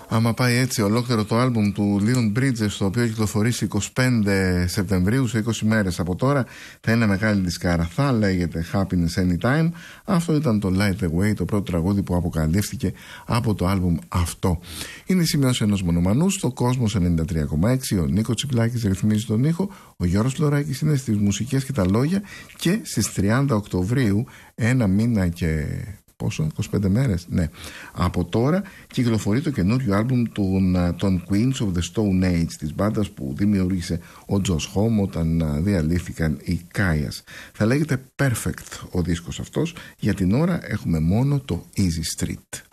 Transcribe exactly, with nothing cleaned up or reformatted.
Άμα πάει έτσι ολόκληρο το άλμπουμ του Leon Bridges, το οποίο κυκλοφορήσει εικοστή πέμπτη Σεπτεμβρίου, σε είκοσι μέρες από τώρα, θα είναι μεγάλη δισκάρα. Θα λέγεται Happiness Anytime. Αυτό ήταν το Light the Way, το πρώτο τραγούδι που αποκαλύφθηκε από το άλμπουμ αυτό. Είναι η σημείωση ενός μονομανού στο Κόσμος ενενήντα τρία κόμμα έξι. Ο Νίκο Τσιπλάκης ρυθμίζει τον ήχο, ο Γιώργος Λωράκης είναι στις μουσικές και τα λόγια, και στις τριάντα Οκτωβρίου, ένα μήνα και πόσο, είκοσι πέντε μέρες, ναι, από τώρα κυκλοφορεί το καινούριο άλμπουμ των, των Queens of the Stone Age, της μπάντας που δημιούργησε ο Josh Homme όταν διαλύθηκαν οι Kayas. Θα λέγεται Perfect ο δίσκος αυτός. Για την ώρα έχουμε μόνο το Easy Street.